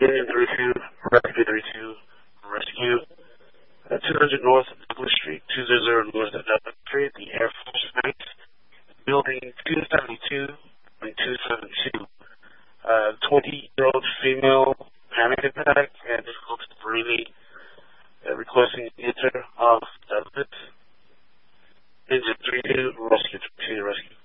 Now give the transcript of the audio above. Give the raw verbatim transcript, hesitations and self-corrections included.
Union three two, Rescue three two, Rescue. Uh, two hundred North Douglas Street, two hundred North Douglas Street, the Air Force Base, Building two seventy-two and two seventy-two. Uh, twenty-year-old female, panic attack and difficulty breathing, uh, requesting enter off Douglas. Engine three two, Rescue three two, Rescue.